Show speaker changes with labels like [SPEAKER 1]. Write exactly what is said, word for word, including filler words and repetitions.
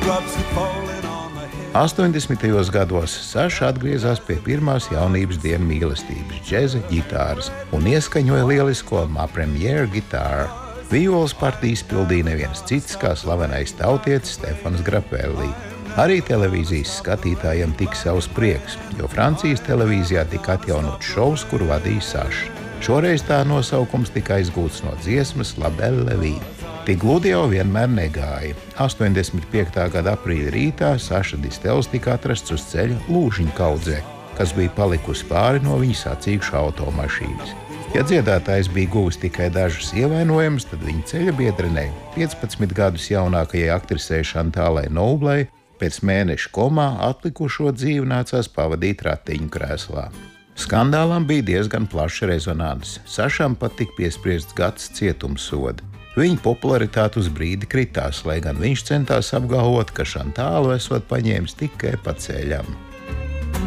[SPEAKER 1] astoņdesmitajos gados Saša atgriezās pie pirmās jaunības dienu mīlestības džeza ģitāras un ieskaņoja lielisko Ma Premiere gitāru. Violas partiju izpildīja neviens cits kā slavenais tautietis Stefans Grappelli. Arī televīzijas skatītājiem tika savs prieks, jo Francijas televīzijā tika atjaunots šovs, kuru vadīja Saša. Šoreiz tā nosaukums tika aizgūts no dziesmas La Belle Vie. Tik gludi jau vienmēr negāja. astoņdesmit piektā gada aprīļa rītā Saša Distels tika atrasts uz ceļa Lūžiņu kaudzē, kas bija palikusi pāri no viņa sacīkšu automašīnas. Ja dziedātājs bija guvis tikai dažus ievainojumus, tad viņa ceļa biedrenei, piecpadsmit gadus jaunākajai aktrisei Šantālai Noublei, pēc mēneša komā atlikušo dzīvi nācās pavadīt ratiņu krēslā. Skandālam bija diezgan plaša rezonanse. Sašam pat tika piespriests gads cietumsoda. Viņa popularitāte uz brīdi kritās, lai gan viņš centās apgalvot, ka Šantālu esot paņēmis tikai pa ceļam.